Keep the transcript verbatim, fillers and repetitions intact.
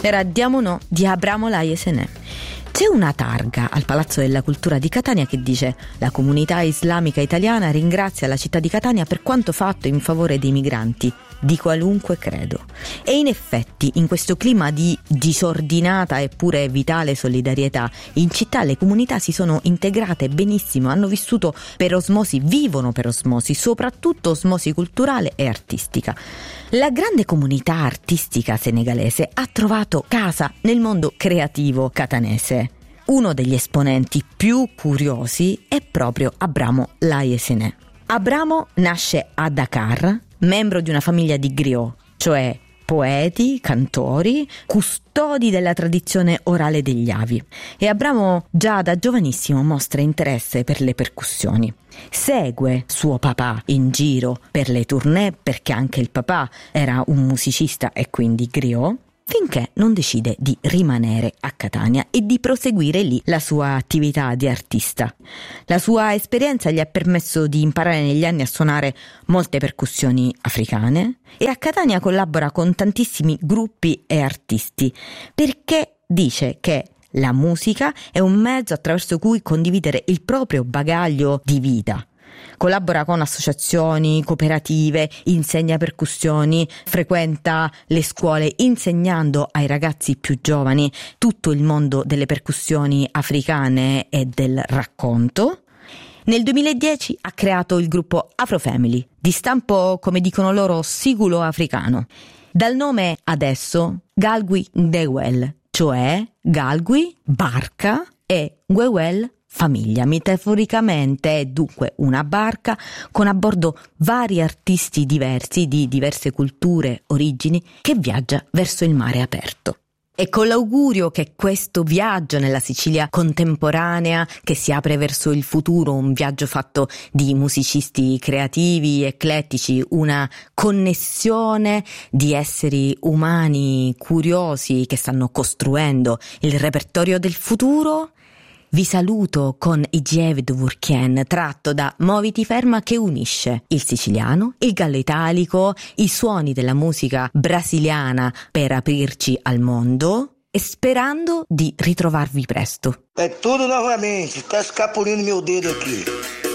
Era Diamo no di Abramo Lajesenè. C'è una targa al Palazzo della Cultura di Catania che dice: la comunità islamica italiana ringrazia la città di Catania per quanto fatto in favore dei migranti di qualunque credo. E in effetti, in questo clima di disordinata eppure vitale solidarietà, in città le comunità si sono integrate benissimo, hanno vissuto per osmosi, vivono per osmosi, soprattutto osmosi culturale e artistica. La grande comunità artistica senegalese ha trovato casa nel mondo creativo catanese. Uno degli esponenti più curiosi è proprio Abramo Lajesenè. Abramo nasce a Dakar, membro di una famiglia di griot, cioè poeti, cantori, custodi della tradizione orale degli avi. E Abramo già da giovanissimo mostra interesse per le percussioni. Segue suo papà in giro per le tournée, perché anche il papà era un musicista e quindi griot, finché non decide di rimanere a Catania e di proseguire lì la sua attività di artista. La sua esperienza gli ha permesso di imparare negli anni a suonare molte percussioni africane e a Catania collabora con tantissimi gruppi e artisti, perché dice che la musica è un mezzo attraverso cui condividere il proprio bagaglio di vita. Collabora con associazioni, cooperative, insegna percussioni, frequenta le scuole insegnando ai ragazzi più giovani tutto il mondo delle percussioni africane e del racconto. Nel duemiladieci ha creato il gruppo Afro Family, di stampo, come dicono loro, siculo-africano. Dal nome adesso Galgui Ndewel, cioè Galgui, barca, e Ngwewel, famiglia. Metaforicamente è dunque una barca con a bordo vari artisti diversi di diverse culture, origini, che viaggia verso il mare aperto. E con l'augurio che questo viaggio nella Sicilia contemporanea, che si apre verso il futuro, un viaggio fatto di musicisti creativi, eclettici, una connessione di esseri umani curiosi che stanno costruendo il repertorio del futuro, vi saluto con I Giev Dovurkien, tratto da Moviti Ferma, che unisce il siciliano, il gallo italico, i suoni della musica brasiliana per aprirci al mondo, e sperando di ritrovarvi presto. É tudo novamente, tá escapulindo meu dedo aqui.